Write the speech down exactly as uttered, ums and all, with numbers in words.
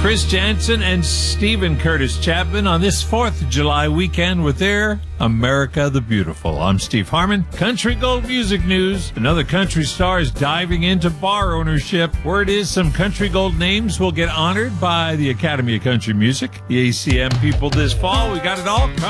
Chris Jansen and Stephen Curtis Chapman on this fourth of July weekend with their America the Beautiful. I'm Steve Harmon. Country Gold Music News. Another country star is diving into bar ownership. Word is some Country Gold names will get honored by the Academy of Country Music, the A C M people this fall. We got it all covered.